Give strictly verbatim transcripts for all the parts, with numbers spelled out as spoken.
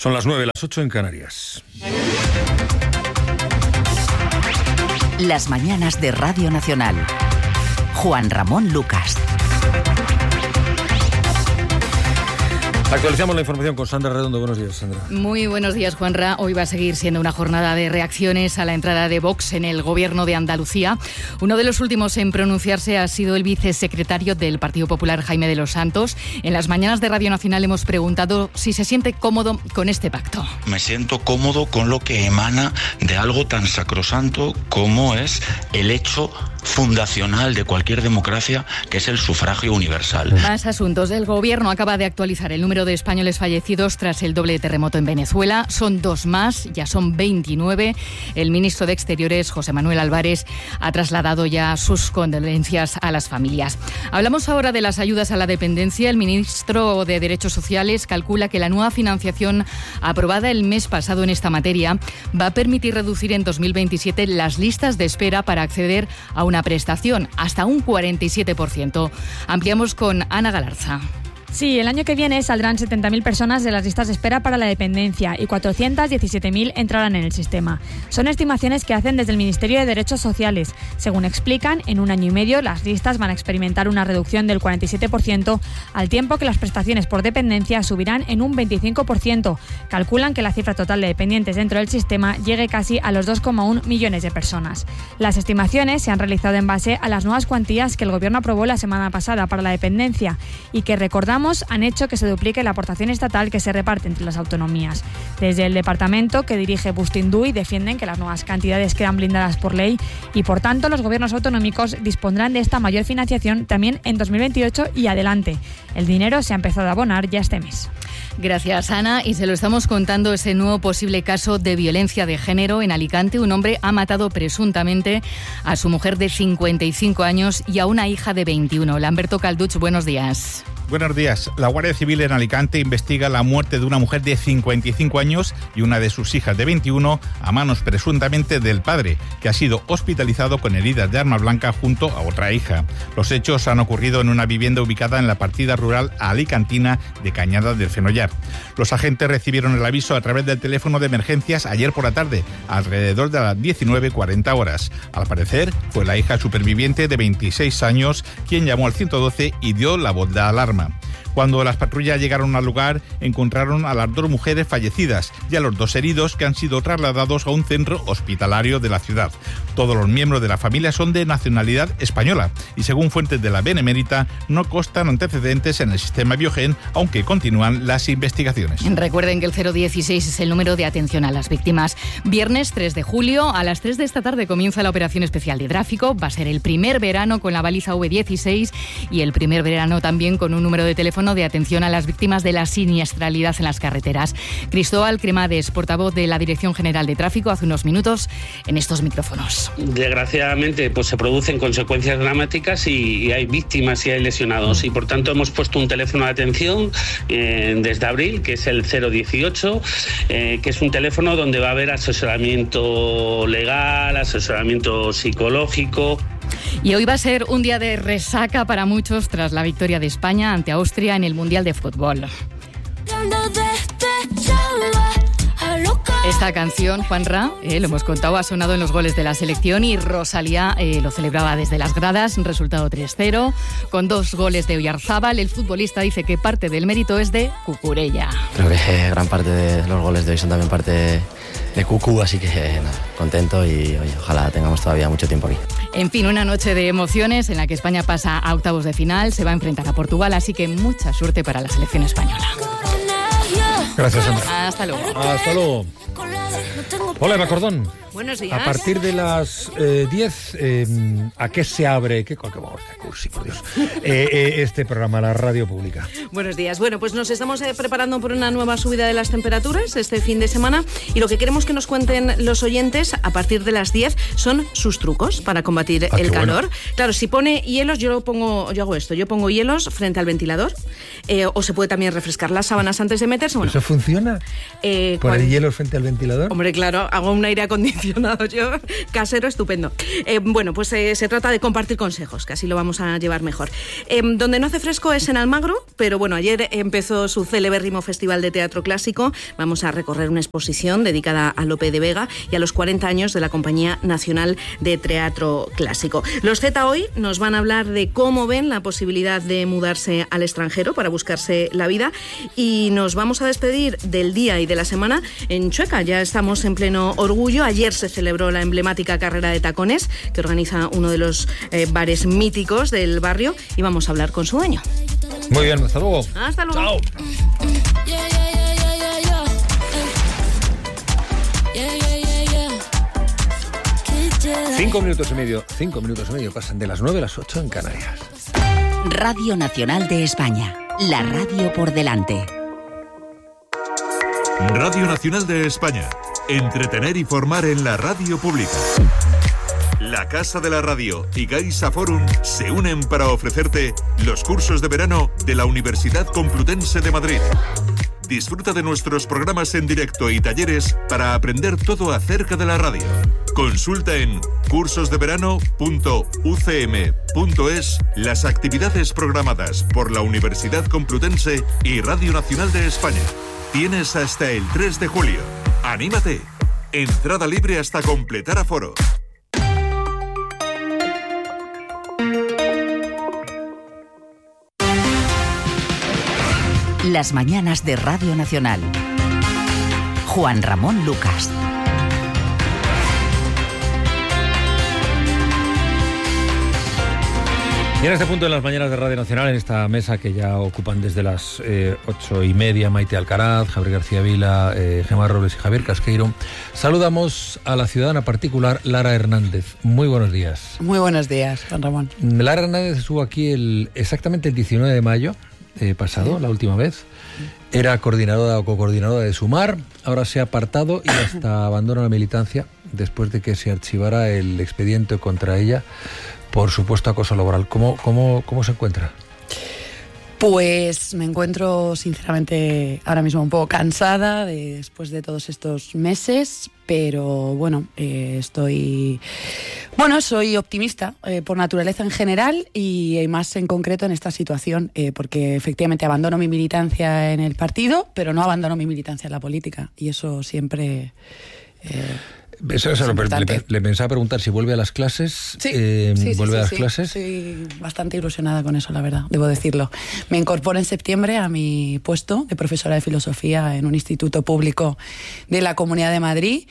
Son las nueve, las ocho en Canarias. Las mañanas de Radio Nacional. Juan Ramón Lucas. Actualizamos la información con Sandra Redondo. Buenos días, Sandra. Muy buenos días, Juanra. Hoy va a seguir siendo una jornada de reacciones a la entrada de Vox en el gobierno de Andalucía. Uno de los últimos en pronunciarse ha sido el vicesecretario del Partido Popular, Jaime de los Santos. En las mañanas de Radio Nacional hemos preguntado si se siente cómodo con este pacto. Me siento cómodo con lo que emana de algo tan sacrosanto como es el hecho fundacional de cualquier democracia, que es el sufragio universal. Más asuntos. El gobierno acaba de actualizar el número de españoles fallecidos tras el doble terremoto en Venezuela. Son dos más, ya son veintinueve. El ministro de Exteriores, José Manuel Álvarez, ha trasladado ya sus condolencias a las familias. Hablamos ahora de las ayudas a la dependencia. El ministro de Derechos Sociales calcula que la nueva financiación aprobada el mes pasado en esta materia va a permitir reducir en dos mil veintisiete las listas de espera para acceder a una prestación hasta un cuarenta y siete por ciento. Ampliamos con Ana Galarza. Sí, el año que viene saldrán setenta mil personas de las listas de espera para la dependencia y cuatrocientos diecisiete mil entrarán en el sistema. Son estimaciones que hacen desde el Ministerio de Derechos Sociales. Según explican, en un año y medio las listas van a experimentar una reducción del cuarenta y siete por ciento, al tiempo que las prestaciones por dependencia subirán en un veinticinco por ciento. Calculan que la cifra total de dependientes dentro del sistema llegue casi a los dos coma uno millones de personas. Las estimaciones se han realizado en base a las nuevas cuantías que el Gobierno aprobó la semana pasada para la dependencia y que, recordamos, han hecho que se duplique la aportación estatal que se reparte entre las autonomías. Desde el departamento que dirige Bustinduy defienden que las nuevas cantidades quedan blindadas por ley y, por tanto, los gobiernos autonómicos dispondrán de esta mayor financiación también en dos mil veintiocho y adelante. El dinero se ha empezado a abonar ya este mes. Gracias, Ana. Y se lo estamos contando, ese nuevo posible caso de violencia de género en Alicante. Un hombre ha matado presuntamente a su mujer de cincuenta y cinco años y a una hija de veintiuno. Lamberto Calduch, buenos días. Buenos días. La Guardia Civil en Alicante investiga la muerte de una mujer de cincuenta y cinco años y una de sus hijas de veintiuno a manos presuntamente del padre, que ha sido hospitalizado con heridas de arma blanca junto a otra hija. Los hechos han ocurrido en una vivienda ubicada en la partida rural alicantina de Cañada del Fenollar. Los agentes recibieron el aviso a través del teléfono de emergencias ayer por la tarde, alrededor de las diecinueve cuarenta horas. Al parecer, fue la hija superviviente de veintiséis años quien llamó al ciento doce y dio la voz de alarma. Cuando las patrullas llegaron al lugar, encontraron a las dos mujeres fallecidas y a los dos heridos que han sido trasladados a un centro hospitalario de la ciudad. Todos los miembros de la familia son de nacionalidad española y, según fuentes de la Benemérita, no constan antecedentes en el sistema Biogen, aunque continúan las investigaciones. Recuerden que el cero dieciséis es el número de atención a las víctimas. Viernes tres de julio, a las tres de esta tarde comienza la operación especial de tráfico. Va a ser el primer verano con la baliza V dieciséis y el primer verano también con un número de teléfono de atención a las víctimas de la siniestralidad en las carreteras. Cristóbal Cremades, portavoz de la Dirección General de Tráfico, hace unos minutos en estos micrófonos. Desgraciadamente, pues se producen consecuencias dramáticas y, y hay víctimas y hay lesionados, y por tanto hemos puesto un teléfono de atención eh, desde abril, que es el cero dieciocho, eh, que es un teléfono donde va a haber asesoramiento legal, asesoramiento psicológico. Y hoy va a ser un día de resaca para muchos tras la victoria de España ante Austria en el Mundial de Fútbol. Esta canción, Juanra, eh, lo hemos contado, ha sonado en los goles de la selección y Rosalía eh, lo celebraba desde las gradas, resultado tres cero, con dos goles de Oyarzábal. El futbolista dice que parte del mérito es de Cucurella. Creo que gran parte de los goles de hoy son también parte de Cucu, así que nada, contento y oye, ojalá tengamos todavía mucho tiempo aquí. En fin, una noche de emociones en la que España pasa a octavos de final, se va a enfrentar a Portugal, así que mucha suerte para la selección española. Gracias, Sandra. Hasta luego. Hasta luego. Hola, Eva Cordón. Buenos días. A partir de las eh, diez, eh, ¿a qué se abre? ¿Qué, qué, qué cursi, por Dios? Eh, eh, este programa, la radio pública. Buenos días. Bueno, pues nos estamos eh, preparando por una nueva subida de las temperaturas este fin de semana y lo que queremos que nos cuenten los oyentes a partir de las diez son sus trucos para combatir ah, el calor. Bueno. Claro, si pone hielos, yo lo pongo, yo hago esto, yo pongo hielos frente al ventilador eh, o se puede también refrescar las sábanas antes de meterse. Bueno, ¿eso funciona? Eh, ¿Poner cuando... hielos frente al ventilador? Hombre, claro, hago un aire acondicionado funcionado yo, casero estupendo. Eh, bueno, pues eh, se trata de compartir consejos, que así lo vamos a llevar mejor. Eh, donde no hace fresco es en Almagro, pero bueno, ayer empezó su celebérrimo Festival de Teatro Clásico. Vamos a recorrer una exposición dedicada a Lope de Vega y a los cuarenta años de la Compañía Nacional de Teatro Clásico. Los Z hoy nos van a hablar de cómo ven la posibilidad de mudarse al extranjero para buscarse la vida, y nos vamos a despedir del día y de la semana en Chueca. Ya estamos en pleno orgullo. Ayer se celebró la emblemática carrera de tacones que organiza uno de los eh, bares míticos del barrio, y vamos a hablar con su dueño. Muy bien, hasta luego. Hasta luego. Chao. Cinco minutos y medio, cinco minutos y medio pasan de las nueve a las ocho en Canarias. Radio Nacional de España, la radio por delante. Radio Nacional de España, entretener y formar en la radio pública. La Casa de la Radio y Gaisa Forum se unen para ofrecerte los cursos de verano de la Universidad Complutense de Madrid. Disfruta de nuestros programas en directo y talleres para aprender todo acerca de la radio. Consulta en cursos de verano punto u c m punto es las actividades programadas por la Universidad Complutense y Radio Nacional de España. Tienes hasta el tres de julio. ¡Anímate! Entrada libre hasta completar aforo. Las mañanas de Radio Nacional. Juan Ramón Lucas. Y en este punto de las mañanas de Radio Nacional, en esta mesa que ya ocupan desde las eh, ocho y media Maite Alcaraz, Javier García Vila, eh, Gemma Robles y Javier Casqueiro, saludamos a la ciudadana particular Lara Hernández. Muy buenos días. Muy buenos días, Juan Ramón. Lara Hernández estuvo aquí el, exactamente el diecinueve de mayo eh, pasado, sí. La última vez. Era coordinadora o cocoordinadora de Sumar, ahora se ha apartado y hasta abandona la militancia después de que se archivara el expediente contra ella por supuesto acoso laboral. ¿Cómo, cómo, cómo se encuentra? Pues me encuentro sinceramente ahora mismo un poco cansada de, después de todos estos meses, pero bueno, eh, estoy... Bueno, soy optimista eh, por naturaleza en general y eh, más en concreto en esta situación, eh, porque efectivamente abandono mi militancia en el partido, pero no abandono mi militancia en la política, y eso siempre... Eh, Eso, eso lo, le, le pensaba preguntar si vuelve a las clases. Sí, eh, sí, sí, ¿Vuelve sí, a las sí. clases? Estoy bastante ilusionada con eso, la verdad, debo decirlo. Me incorporo en septiembre a mi puesto de profesora de filosofía en un instituto público de la Comunidad de Madrid,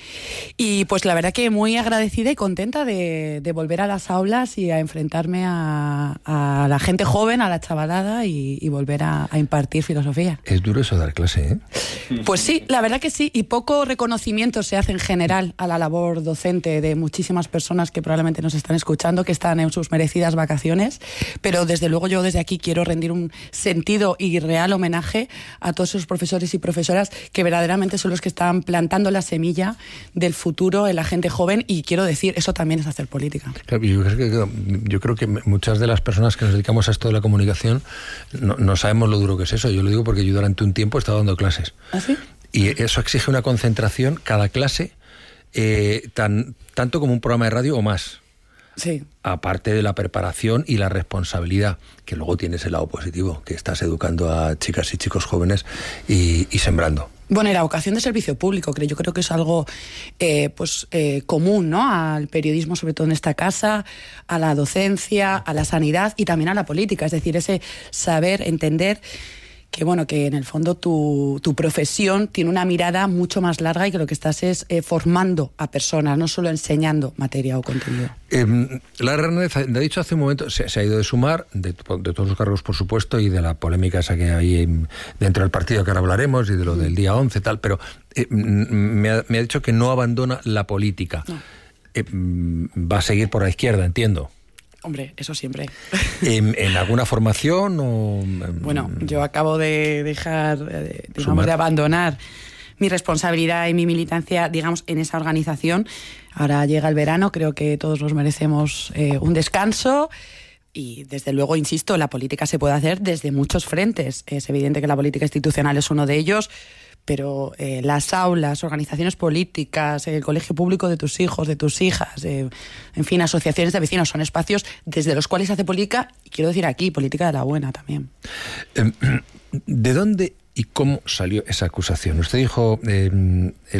y pues la verdad que muy agradecida y contenta de, de volver a las aulas y a enfrentarme a, a la gente joven, a la chavalada, y, y volver a, a impartir filosofía. Es duro eso dar clase, ¿eh? Pues sí, la verdad que sí, y poco reconocimiento se hace en general a la labor docente de muchísimas personas que probablemente nos están escuchando, que están en sus merecidas vacaciones, pero desde luego yo desde aquí quiero rendir un sentido y real homenaje a todos esos profesores y profesoras que verdaderamente son los que están plantando la semilla del futuro en la gente joven, y quiero decir, eso también es hacer política. Claro, yo, creo que, yo creo que muchas de las personas que nos dedicamos a esto de la comunicación no, no sabemos lo duro que es eso. Yo lo digo porque yo durante un tiempo he estado dando clases. ¿Ah, sí? Y eso exige una concentración, cada clase, eh, tan, tanto como un programa de radio o más. Sí. Aparte de la preparación y la responsabilidad, que luego tienes el lado positivo, que estás educando a chicas y chicos jóvenes y, y sembrando. Bueno, y la vocación de servicio público, creo, yo creo que es algo eh, pues eh, común, ¿no?, al periodismo, sobre todo en esta casa, a la docencia, a la sanidad y también a la política. Es decir, ese saber, entender que bueno, que en el fondo tu, tu profesión tiene una mirada mucho más larga y que lo que estás es eh, formando a personas, no solo enseñando materia o contenido. Eh, Lara Hernández ha dicho hace un momento, se, se ha ido de Sumar, de, de todos los cargos por supuesto, y de la polémica esa que hay dentro del partido, que ahora hablaremos, y de lo del día once tal, pero eh, me, ha, me ha dicho que no abandona la política. No. Eh, va a seguir por la izquierda, entiendo. Hombre, eso siempre. ¿En, en alguna formación o...? Bueno, yo acabo de dejar, digamos, Sumar. de abandonar mi responsabilidad y mi militancia, digamos, en esa organización. Ahora llega el verano, creo que todos nos merecemos eh, un descanso. Y desde luego, insisto, la política se puede hacer desde muchos frentes. Es evidente que la política institucional es uno de ellos, pero eh, las aulas, organizaciones políticas, el colegio público de tus hijos, de tus hijas, eh, en fin, asociaciones de vecinos, son espacios desde los cuales se hace política, y quiero decir aquí, política de la buena también. ¿De dónde y cómo salió esa acusación? Usted dijo, eh, el